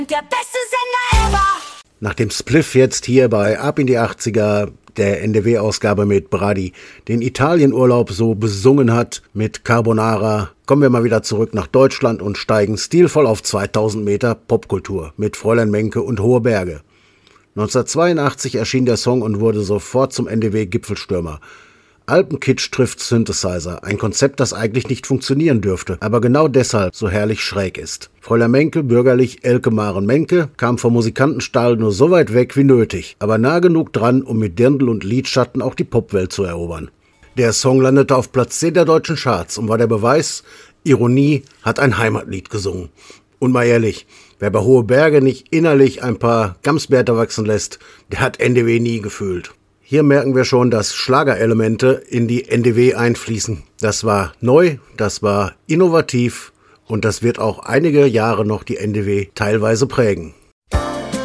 Der beste Sender ever! Nach dem Spliff jetzt hier bei Ab in die 80er, der NDW-Ausgabe mit Brady, den Italienurlaub so besungen hat mit Carbonara, kommen wir mal wieder zurück nach Deutschland und steigen stilvoll auf 2000 Meter Popkultur mit Fräulein Menke und Hohe Berge. 1982 erschien der Song und wurde sofort zum NDW-Gipfelstürmer. Alpenkitsch trifft Synthesizer, ein Konzept, das eigentlich nicht funktionieren dürfte, aber genau deshalb so herrlich schräg ist. Fräulein Menke, bürgerlich Elke Maren Menke, kam vom Musikantenstall nur so weit weg wie nötig, aber nah genug dran, um mit Dirndl und Lidschatten auch die Popwelt zu erobern. Der Song landete auf Platz 10 der deutschen Charts und war der Beweis, Ironie hat ein Heimatlied gesungen. Und mal ehrlich, wer bei Hohe Berge nicht innerlich ein paar Gamsbärte wachsen lässt, der hat NDW nie gefühlt. Hier merken wir schon, dass Schlagerelemente in die NDW einfließen. Das war neu, das war innovativ und das wird auch einige Jahre noch die NDW teilweise prägen.